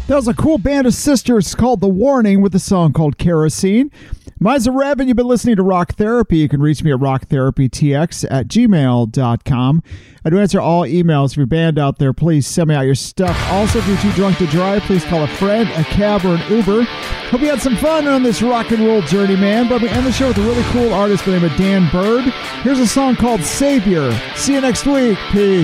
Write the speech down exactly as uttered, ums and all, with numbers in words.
That was a cool band of sisters called The Warning with a song called Kerosene. Mine's a Rev, and you've been listening to Rock Therapy. You can reach me at rock therapy t x at gmail dot com. I do answer all emails. If you're a band out there, please send me out your stuff. Also, if you're too drunk to drive, please call a friend, a cab, or an Uber. Hope you had some fun on this rock and roll journey, man. But we end the show with a really cool artist by the name of Dan Bird. Here's a song called Savior. See you next week. Peace.